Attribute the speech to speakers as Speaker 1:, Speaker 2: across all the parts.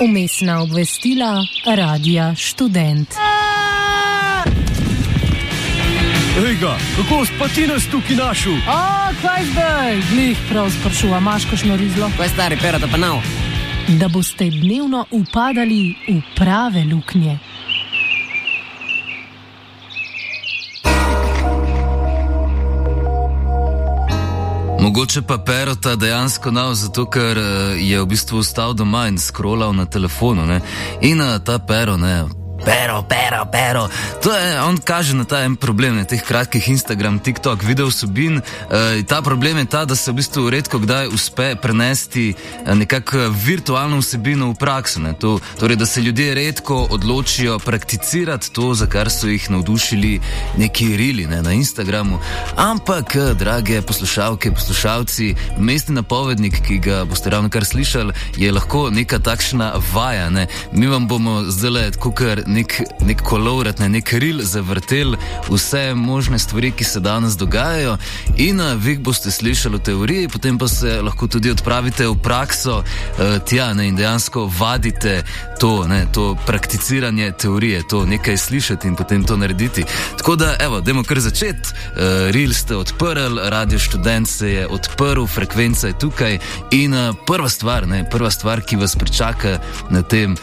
Speaker 1: Vmesna obvestila Radia Študent.
Speaker 2: Ejga, kako pa ti nas tukaj našel?
Speaker 1: Kaj zdaj? Glih prav sprašuva, imaš kakšno rizlo?
Speaker 3: Kaj stari, perata pa nav?
Speaker 1: Da boste dnevno upadali v prave luknje.
Speaker 4: Mogoče pa Perota dejansko nav, zato ker je v bistvu ostal doma in scrollal na telefonu, ne. In ta Pero, ne, Pero. To je, on kaže na ta en problem, ne, teh kratkih Instagram, TikTok, video vsebin. Ta problem je ta, da se v bistvu redko kdaj uspe prenesti nekako virtualno vsebino v prakso, ne. Torej, da se ljudje redko odločijo prakticirati to, za kar so jih navdušili neki rili, ne, na Instagramu. Ampak, drage poslušalke, poslušalci, mestni napovednik, ki ga boste ravno kar slišali, je lahko neka takšna vaja, ne. Mi vam bomo zdajle tako kar nek kolovrat, nek ril zavrtel vse možne stvari, ki se danes dogajajo, in vi boste slišali v teoriji, potem pa se lahko tudi odpravite v prakso tja, ne, in dejansko vadite to, ne, to prakticiranje teorije, to nekaj slišati in potem to narediti. Tako da, evo, dajmo kar začeti. Ril ste odprli, Radio Študent se je odprl, frekvenca je tukaj in prva stvar, ki vas pričaka na tem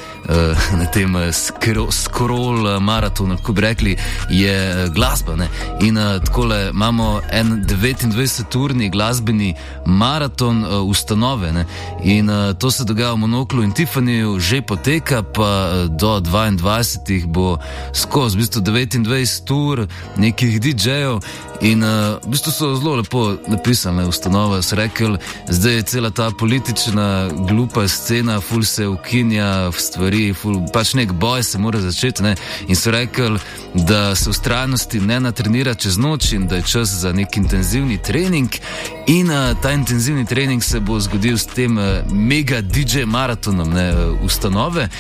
Speaker 4: scroll maratonu, kako bi rekli, je glasba, ne. In takole imamo en 29-urni glasbeni maraton ustanove, ne. In to se dogaja v Monoklu in Tiffanyju, že poteka, pa do 22 bo skozi, v bistvu 29 ur nekih DJ-jev in v bistvu so zelo lepo napisane ustanove, so rekli, zdaj je cela ta politična glupa scena, ful se ukinja v stvari, pač nek boj se mora začeti, ne, in so rekli, da se vztrajnosti ne natrenira čez noč in da je čas za nek intenzivni trening in ta intenzivni trening se bo zgodil s tem mega DJ maratonom, ne, ustanove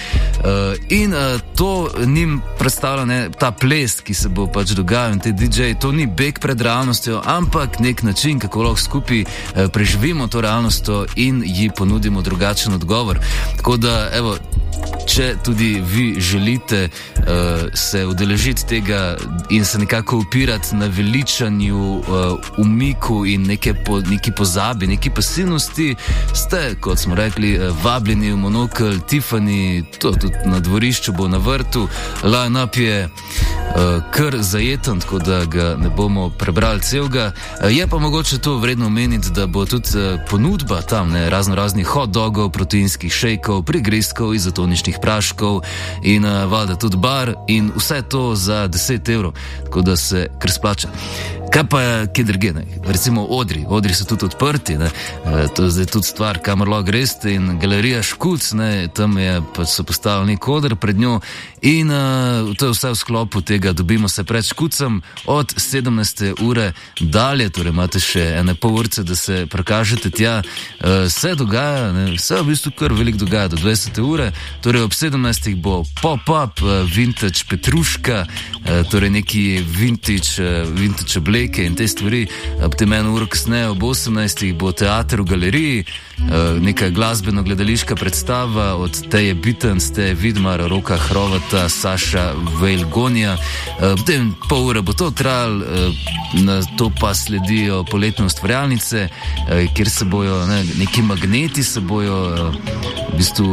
Speaker 4: in to njim predstavlja, ne, ta ples, ki se bo pač dogajal in te DJ, to ni beg pred realnostjo, ampak nek način, kako lahko skupaj preživimo to realnostjo in ji ponudimo drugačen odgovor. Tako da, evo, če tudi vi želite se udeležiti tega in se nekako upirati na veličanju, umiku in neki pozabi, neki pasivnosti, ste, kot smo rekli, vabljeni v Monokl, Tiffany, to tudi na dvorišču bo na vrtu, line-up je kar zajeten, tako da ga ne bomo prebrali celega. Je pa mogoče to vredno omeniti, da bo tudi ponudba tam, ne, raznih hot dogov, proteinskih šejkov, prigrizkov, izotoničnih praškov in valjda tudi bar in vse to za 10 evrov, tako da se kar splača. Kaj pa kje drugje, ne? Recimo odri so tudi odprti, ne? To je zdaj tudi stvar, kamor lahko greste in galerija Škuc, ne? Tam je pač so postavili nek oder pred njo in to je vse v sklopu tega, dobimo se pred Škucem od 17. ure dalje, torej imate še ene pol urce, da se prikažete tja. Se dogaja, ne? Se v bistvu kar veliko dogaja do 20. ure, torej ob 17. bo pop-up, vintage petruška, torej neki vintage obleke in te stvari. Potem eno uro kasneje ob 18. bo teater v galeriji, neka glasbeno-gledališka predstava od Teje Bitens, Teje Vidmar, Roka Hrovata, Saša Vejlgonija. Potem pol ure bo to trajalo, na to pa sledijo poletne ustvarjalnice, kjer se bojo, ne, neki magneti se bojo, v bistvu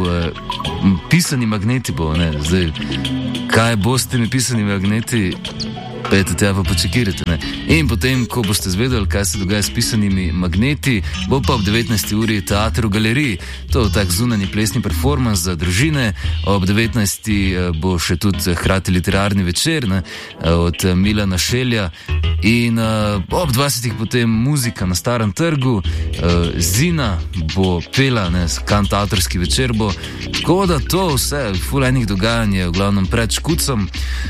Speaker 4: pisani magneti bo, ne, zdaj, kaj bo s temi pisani magneti, pejte tja pa počekirajte, ne. In potem, ko boste zvedeli, kaj se dogaja s pisanimi magneti, bo pa ob 19. uri teater v galeriji. To je tak zunanji plesni performans za družine. Ob 19. bo še tudi hkrati literarni večer, ne, od Milana Šelja. In ob 20. potem muzika na Starem trgu, Zina bo pela, ne, kantavtorski večer bo. Tako da to vse, ful enih dogajanj je v glavnem pred Škucem.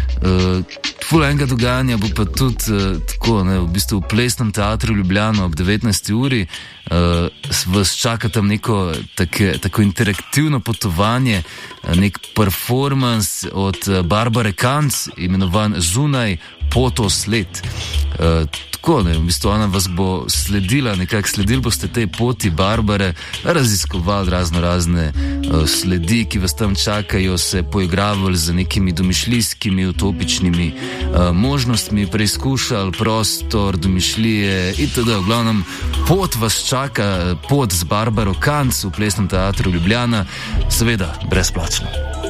Speaker 4: Ful enega dogajanja bo pa tudi tako, ne, v bistvu v Plesnem teatru Ljubljano ob 19. uri vas čaka tam neko tako interaktivno potovanje, nek performance od Barbare Kanc, imenovan Zunaj potosled. Tako, ne, v bistvu ona vas bo sledila, nekako sledili boste tej poti Barbare, raziskovali razne sledi, ki vas tam čakajo, se poigravali z nekimi domišljijskimi, utopičnimi možnostmi, preizkušali prostor, domišljije itd. V glavnem, pot vas čaka, pot z Barbaro Kanc v Plesnem teatru Ljubljana, seveda brezplačno.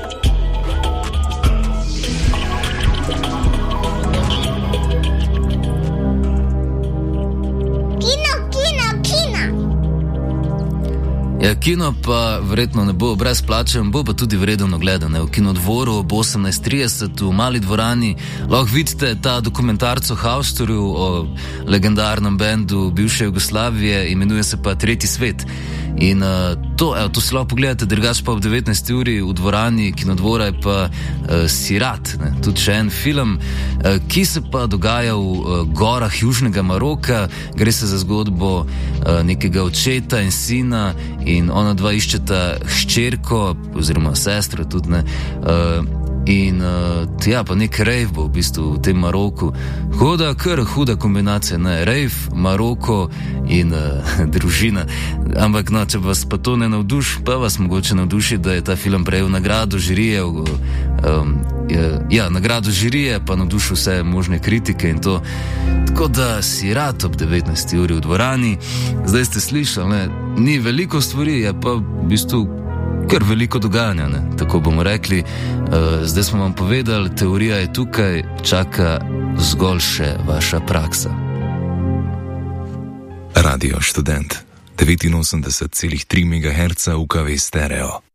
Speaker 4: Ja, kino pa verjetno ne bo brezplačen, bo pa tudi vredno gledano. V Kinodvoru ob 18:30 v mali dvorani lahko vidite ta dokumentarc o Haustorju, o legendarnem bendu bivše Jugoslavije, imenuje se pa Tretji svet. In to si lahko pogledate, drugače pa ob 19. uri v dvorani Kinodvora je pa Sirat, ne? Tudi še en film, ki se pa dogaja v gorah Južnega Maroka. Gre se za zgodbo nekega očeta in sina in ona dva iščeta hčerko oziroma sestro tudi, ne. Pa nek rave bo v bistvu v tem Maroku. Kar huda kombinacija, ne, rave, Maroko in družina. Ampak no, če vas pa to ne navduši, pa vas mogoče navduši, da je ta film prejel nagrado žirije, nagrado žirije, pa navdušil vse možne kritike in to. Tako da Sirat ob 19. uri v dvorani. Zdaj ste slišali, ne, ni veliko stvari, je pa v bistvu kar veliko dogajanja, ne? Tako bomo rekli. Zdaj smo vam povedali, teorija je tukaj, čaka zgolj še vaša praksa.
Speaker 3: Radio Študent 89,3 MHz UKV stereo.